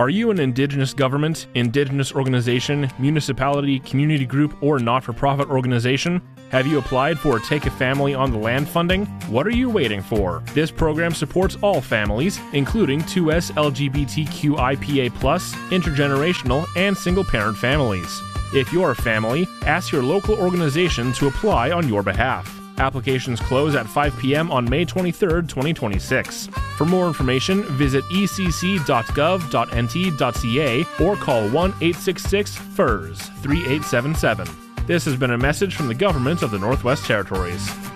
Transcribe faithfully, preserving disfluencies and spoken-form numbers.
Are you an Indigenous government, Indigenous organization, municipality, community group, or not-for-profit organization? Have you applied for Take a Family on the Land funding? What are you waiting for? This program supports all families, including two S L G B T Q I P A plus, intergenerational, and single-parent families. If you're a family, ask your local organization to apply on your behalf. Applications close at five p.m. on May twenty-third, twenty twenty-six. For more information, visit e c c dot gov dot n t dot c a or call one eight six six F E R S three eight seven seven. This has been a message from the Government of the Northwest Territories.